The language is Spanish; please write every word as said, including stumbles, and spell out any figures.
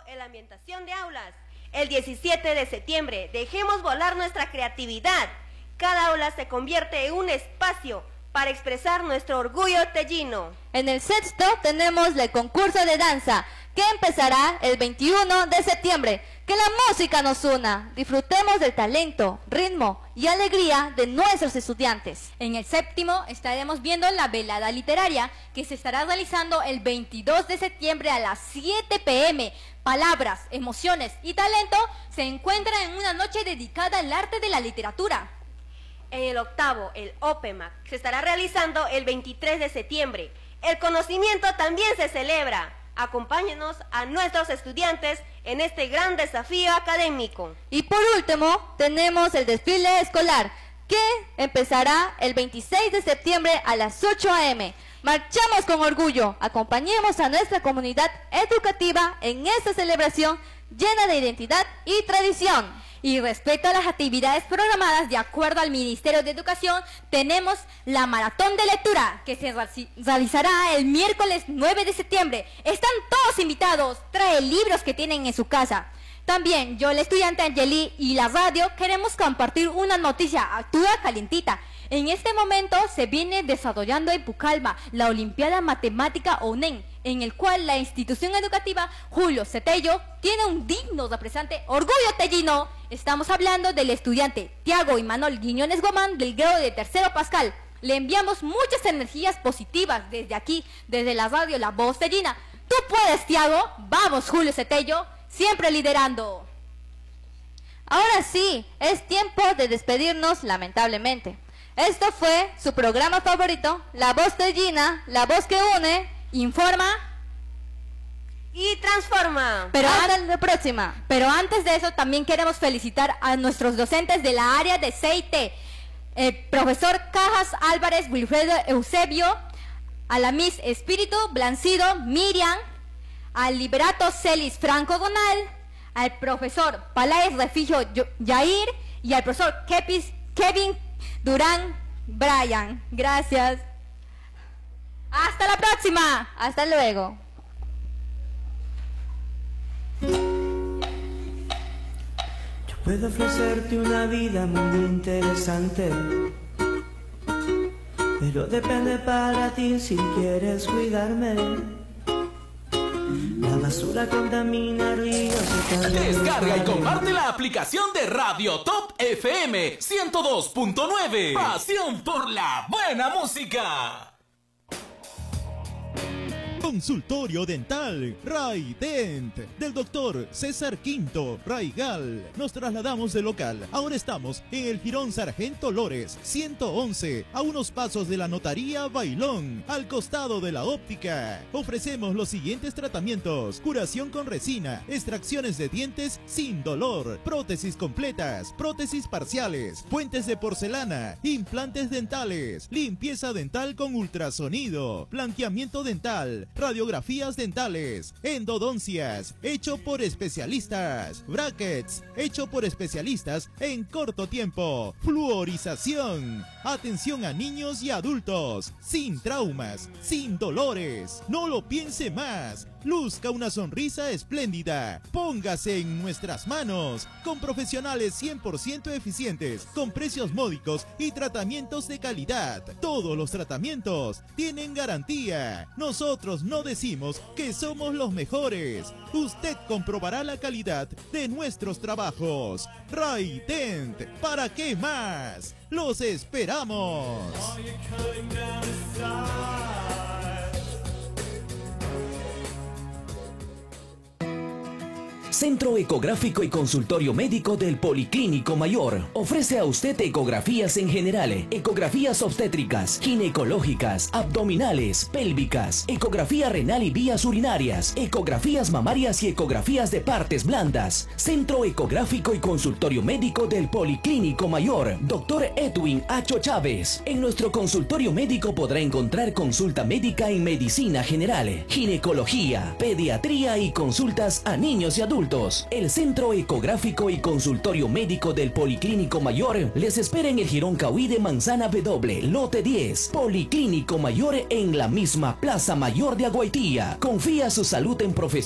en la ambientación de aulas. El diecisiete de septiembre, dejemos volar nuestra creatividad. Cada aula se convierte en un espacio para expresar nuestro orgullo tellino. En el sexto tenemos el concurso de danza, que empezará el veintiuno de septiembre. Que la música nos una. Disfrutemos del talento, ritmo y alegría de nuestros estudiantes. En el séptimo estaremos viendo la velada literaria, que se estará realizando el veintidós de septiembre a las siete pe eme. Palabras, emociones y talento se encuentran en una noche dedicada al arte de la literatura. En el octavo, el OPEMAC, se estará realizando el veintitrés de septiembre. El conocimiento también se celebra. Acompáñenos a nuestros estudiantes en este gran desafío académico. Y por último, tenemos el desfile escolar, que empezará el veintiséis de septiembre a las ocho a eme. Marchamos con orgullo, acompañemos a nuestra comunidad educativa en esta celebración llena de identidad y tradición. Y respecto a las actividades programadas, de acuerdo al Ministerio de Educación, tenemos la maratón de lectura, que se realizará el miércoles nueve de septiembre. Están todos invitados, trae libros que tienen en su casa. También yo, el estudiante Angeli, y la radio queremos compartir una noticia actual calientita. En este momento se viene desarrollando en Pucallpa la Olimpiada Matemática O N E M, en el cual la institución educativa Julio Cetello tiene un digno representante. ¡Orgullo tellino! Estamos hablando del estudiante Tiago Imanol Guiñones Gomán, del grado de tercero Pascal. Le enviamos muchas energías positivas desde aquí, desde la radio La Voz Tellina. ¡Tú puedes, Tiago! ¡Vamos, Julio Cetello! Siempre liderando. Ahora sí, es tiempo de despedirnos lamentablemente. Esto fue su programa favorito, La Voz Tellina, la voz que une, informa y transforma. Pero hasta la próxima. Pero antes de eso también queremos felicitar a nuestros docentes de la área de C I T, el profesor Cajas Álvarez Wilfredo Eusebio, a la Miss Espíritu Blancido Miriam, al Liberato Celis Franco Donal, al profesor Paláez Refugio Yair y al profesor Kepis, Kevin Durán Brian. Gracias. Hasta la próxima. Hasta luego. Yo puedo ofrecerte una vida muy interesante, pero depende para ti si quieres cuidarme. La basura contamina ríos y descarga y comparte la aplicación de Radio Top F M ciento dos punto nueve. Pasión por la buena música. Consultorio Dental Ray Dent del doctor César Quinto Raigal. Nos trasladamos de local. Ahora estamos en el Jirón Sargento Lores ciento once, a unos pasos de la Notaría Bailón, al costado de la óptica. Ofrecemos los siguientes tratamientos: curación con resina, extracciones de dientes sin dolor, prótesis completas, prótesis parciales, puentes de porcelana, implantes dentales, limpieza dental con ultrasonido, blanqueamiento dental, radiografías dentales, endodoncias, hecho por especialistas, brackets, hecho por especialistas en corto tiempo, fluorización, atención a niños y adultos, sin traumas, sin dolores. No lo piense más. Luzca una sonrisa espléndida. Póngase en nuestras manos, con profesionales cien por ciento eficientes, con precios módicos y tratamientos de calidad. Todos los tratamientos tienen garantía. Nosotros no decimos que somos los mejores. Usted comprobará la calidad de nuestros trabajos. Ray Dent, ¿para qué más? ¡Los esperamos! Centro Ecográfico y Consultorio Médico del Policlínico Mayor ofrece a usted ecografías en general, ecografías obstétricas, ginecológicas, abdominales, pélvicas, ecografía renal y vías urinarias, ecografías mamarias y ecografías de partes blandas. Centro Ecográfico y Consultorio Médico del Policlínico Mayor, doctor Edwin Acho Chávez. En nuestro consultorio médico podrá encontrar consulta médica en medicina general, ginecología, pediatría y consultas a niños y adultos. El Centro Ecográfico y Consultorio Médico del Policlínico Mayor les espera en el Jirón Cauí de Manzana W, lote diez. Policlínico Mayor en la misma Plaza Mayor de Aguaitía. Confía su salud en profesionales